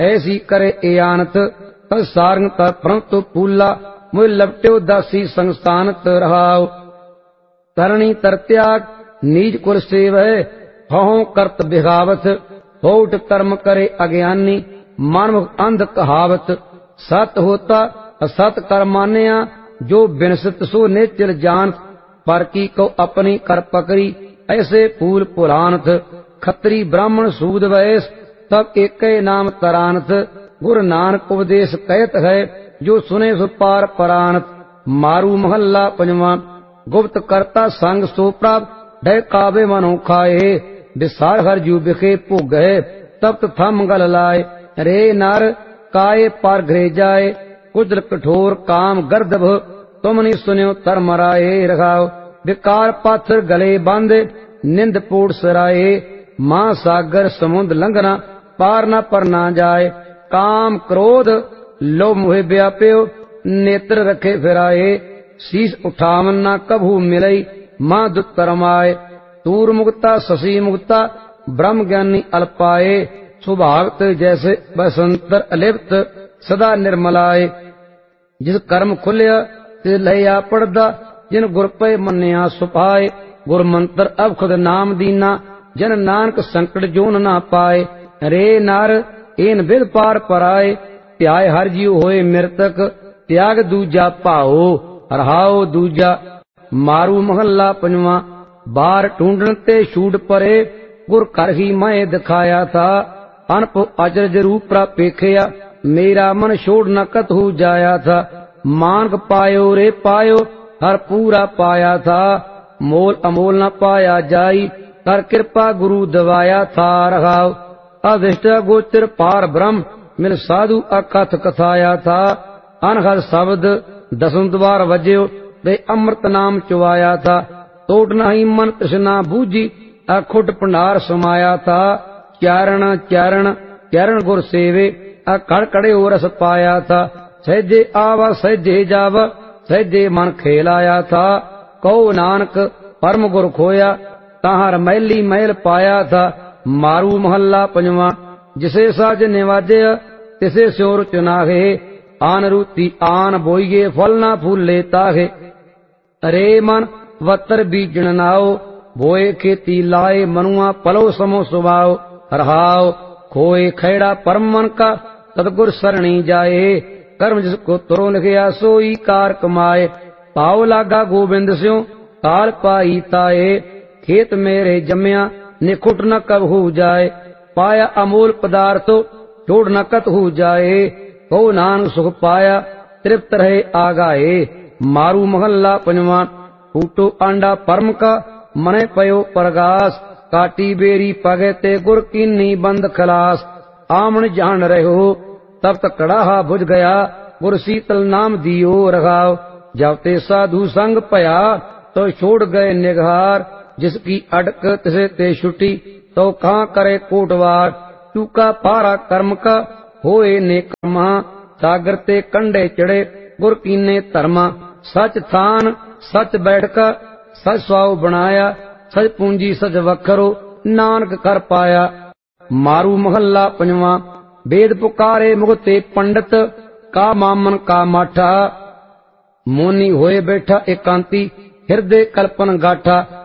ऐसी करे ए आनत तद सारंग तर परंतु पूला मुझ लपट्यो दासी संस्थानत रहाओ। तरणी तर त्याग नीज कुल सेवै हहों करत बिगावत होठ कर्म करे अज्ञानी मानव अंध कहावत। सत होता असत कर मान्या जो बिनसत सो नेचर जान पर की को अपनी कर पकड़ी ऐसे फूल पुरानथ। खत्री ब्राह्मण सूद वैस तब एक नाम तरानथ गुरु नानक उपदेश कहत है जो सुने सो पार परानथ। मारू महल्ला पंजवा गुप्त करता संग सो प्राप्त डे काबे मनो खाए विसार हर जू बिखे भोग है तप्त थम गल लाए। रे नर काये पार घरे जाए कुदर कठोर काम गर्दभ तुमने सुन्यो तर मराए। रखाओ विकार पाथर गले बांधे निंद पोड़ सराए महासागर समुद्र लंघना पार न पर ना जाए। काम क्रोध लोभ मोह व्याप्यो नेत्र रखे फिराए शीश उठावन न कभू मिलई मां दुतरमाए। तूर मुक्ता शशि मुक्ता ब्रह्म ज्ञानी अल्पाए सुभागत जैसे बसंतर अलिप्त सदा निर्मलाए। जिस कर्म खुलिया ते लया पड़दा जिन गुर पे मन्या सुपाए। गुर मंत्र अब खुद नाम दीना जन नानक संकट जोन ना पाए। रे नार एन विद पार पराए त्याय हर जीव होए मृतक त्याग दूजा पाओ रहाओ दूजा। मारू महल्ला पंजवा बार ढूंढन ते छूट परे गुर कर ही मैं दिखाया था अनप अचरज रूप प्रापेखया मेरा मन छोड़ न कत हो जाया था। मानक पायो रे पायो हर पूरा पाया था मोल अमोल न पाया जाई कर कृपा गुरु दवाया था। रहाओ अभिष्ट गोचर पार ब्रह्म मिल साधु अकथ कथाया था। अनहद शब्द दसम द्वार वज्यो वे अमृत नाम चुवाया था। तोट नहीं मन तृष्णा बूझी अखुट भंडार समाया था। चारण चारण चरण गुर सेवे अकड़ कड़े हो रस पाया था। सहजे आवा सहजे जावा सहजे मन खेलाया था। कहो नानक परम गुर खोया ताहर मैली मैल पाया था। मारू महल्ला पंजवा जिसे साज निवाजे तिसे स्योर चुनाहे आन रूती आन बोइये फल ना फूल लेता है। अरे मन वतर बीजन नाओ बोए खेती लाए मनुआ पलो समो सुभाओ। रहाओ खोए खैड़ा परम मन का सतगुर सरणी जाए कर्म जिसको तुरो लिखया सोई कार कमाए। पाओ लागा गोबिंद स्यो काल पाई ताए खेत मेरे जम्या निखुट न कब हो जाए। पाया अमूल पदार्थो छोड़ न कत हो जाए हो नानक सुख पाया तृप्त रहे आगाए। मारू महल्ला पंजवा फूटो आंडा परम का मने पयो परगास काटी बेरी पगे ते गुर कीनी बंद खलास। आमन जान रहो तब तक कड़ाहा बुझ गया गुर शीतल नाम दियो। रखाओ जब ते साधु संग पया तो छोड़ गए निगहार जिसकी अटक तिसे ते छुटी तो कहाँ करे कोटवार। चूका पारा कर्म का होए नेकमा सागर ते कंडे चढ़े गुर कीने धर्मा। सच थान सच बैठ का सच स्वाव बनाया सच पूंजी सच वखरो नानक कर पाया। मारू महल्ला पंजवा वेद पुकारे मुगते पंडित का मामन का माठा मोनी होए बैठा एकांती हृदय कल्पन गाठा।